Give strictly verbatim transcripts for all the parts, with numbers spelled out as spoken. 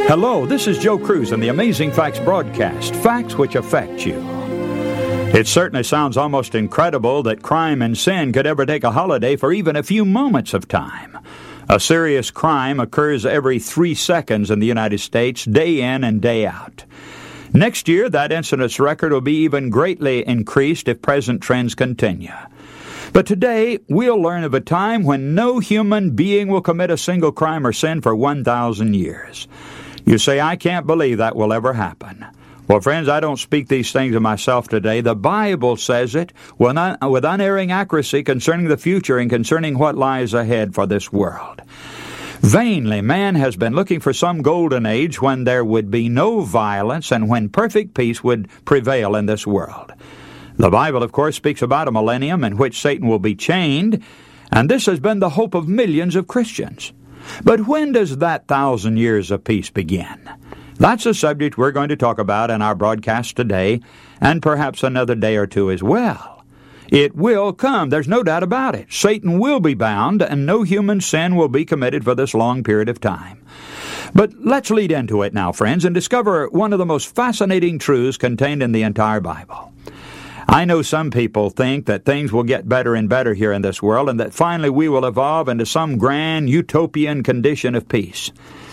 Hello, this is Joe Cruz in the Amazing Facts broadcast, facts which affect you. It certainly sounds almost incredible that crime and sin could ever take a holiday for even a few moments of time. A serious crime occurs every three seconds in the United States, day in and day out. Next year, that incidence record will be even greatly increased if present trends continue. But today, we'll learn of a time when no human being will commit a single crime or sin for one thousand years. You say, I can't believe that will ever happen. Well, friends, I don't speak these things of myself today. The Bible says it with, un- with unerring accuracy concerning the future and concerning what lies ahead for this world. Vainly, man has been looking for some golden age when there would be no violence and when perfect peace would prevail in this world. The Bible, of course, speaks about a millennium in which Satan will be chained, and this has been the hope of millions of Christians. But when does that thousand years of peace begin? That's a subject we're going to talk about in our broadcast today, and perhaps another day or two as well. It will come, there's no doubt about it. Satan will be bound, and no human sin will be committed for this long period of time. But let's lead into it now, friends, and discover one of the most fascinating truths contained in the entire Bible. I know some people think that things will get better and better here in this world and that finally we will evolve into some grand utopian condition of peace.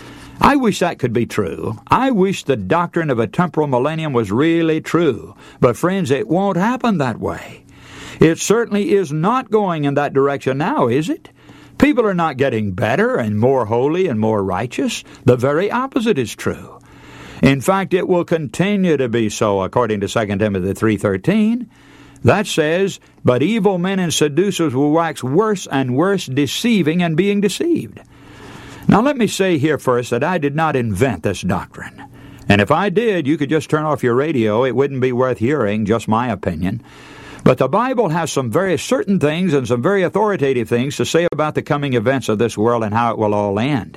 I wish that could be true. I wish the doctrine of a temporal millennium was really true. But friends, it won't happen that way. It certainly is not going in that direction now, is it? People are not getting better and more holy and more righteous. The very opposite is true. In fact, it will continue to be so, according to Second Timothy three thirteen. That says, but evil men and seducers will wax worse and worse, deceiving and being deceived. Now let me say here first that I did not invent this doctrine. And if I did, you could just turn off your radio. It wouldn't be worth hearing, just my opinion. But the Bible has some very certain things and some very authoritative things to say about the coming events of this world and how it will all end.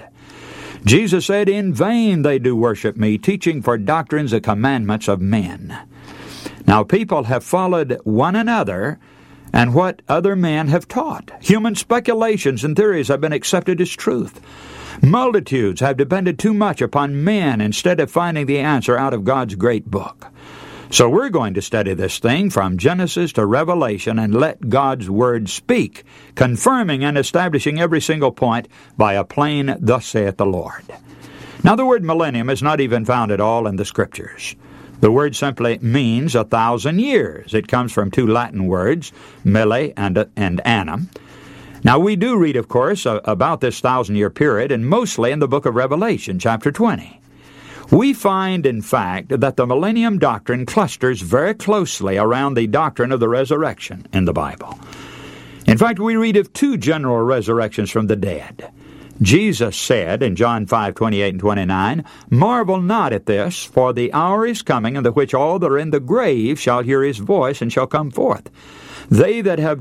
Jesus said, in vain they do worship me, teaching for doctrines the commandments of men. Now people have followed one another and what other men have taught. Human speculations and theories have been accepted as truth. Multitudes have depended too much upon men instead of finding the answer out of God's great book. So we're going to study this thing from Genesis to Revelation and let God's Word speak, confirming and establishing every single point by a plain, thus saith the Lord. Now the word millennium is not even found at all in the Scriptures. The word simply means a thousand years. It comes from two Latin words, mille and, and annum. Now we do read, of course, about this thousand-year period, and mostly in the book of Revelation, chapter twenty. We find, in fact, that the millennium doctrine clusters very closely around the doctrine of the resurrection in the Bible. In fact, we read of two general resurrections from the dead. Jesus said in John five twenty-eight and twenty-nine, marvel not at this, for the hour is coming in the which all that are in the grave shall hear his voice and shall come forth. They that have